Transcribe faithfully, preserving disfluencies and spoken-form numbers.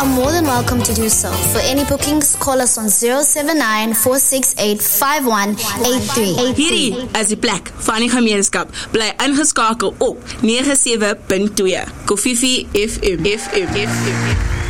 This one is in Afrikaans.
are more than welcome to do so. For any bookings, call us on zero seven nine, four six eight, five one eight three. Hierdie is die plek van die gemeenskap. Bly ingeskakel op nege sewe punt twee Kofifi F M F M F M.